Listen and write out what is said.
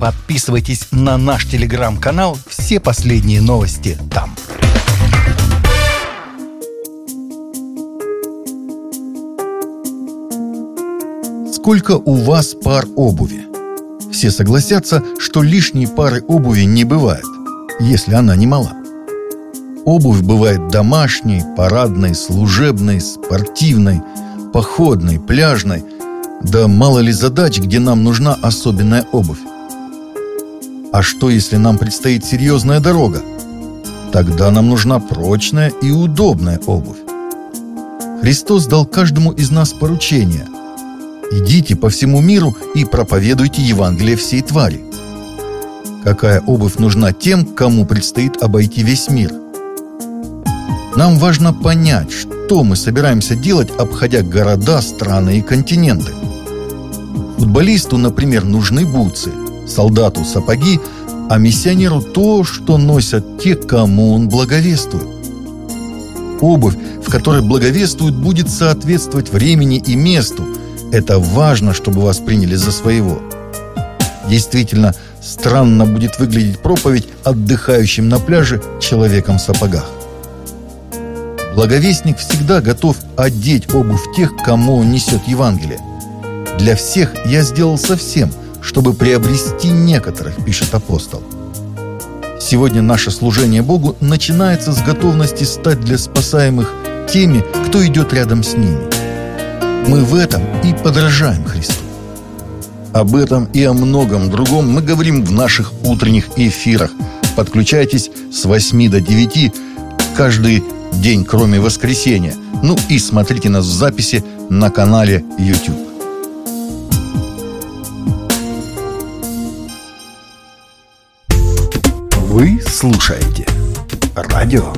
Подписывайтесь на наш телеграм-канал, все последние новости там. Сколько у вас пар обуви? Все согласятся, что лишней пары обуви не бывает, если она не мала. Обувь бывает домашней, парадной, служебной, спортивной, походной, пляжной. Да мало ли задач, где нам нужна особенная обувь. А что, если нам предстоит серьезная дорога? Тогда нам нужна прочная и удобная обувь. Христос дал каждому из нас поручение: идите по всему миру и проповедуйте Евангелие всей твари. Какая обувь нужна тем, кому предстоит обойти весь мир? Нам важно понять, что мы собираемся делать, обходя города, страны и континенты. Футболисту, например, нужны бутсы, солдату сапоги, а миссионеру то, что носят те, кому он благовествует. Обувь, в которой благовествуют, будет соответствовать времени и месту. Это важно, чтобы вас приняли за своего. Действительно, странно будет выглядеть проповедь отдыхающим на пляже человеком в сапогах. Благовестник всегда готов одеть обувь тех, кому он несет Евангелие. «Для всех я сделал совсем, чтобы приобрести некоторых», – пишет апостол. Сегодня наше служение Богу начинается с готовности стать для спасаемых теми, кто идет рядом с ними. Мы в этом и подражаем Христу. Об этом и о многом другом мы говорим в наших утренних эфирах. Подключайтесь с 8 до 9 каждый день, кроме воскресенья. Ну и смотрите нас в записи на канале YouTube. Вы слушаете радио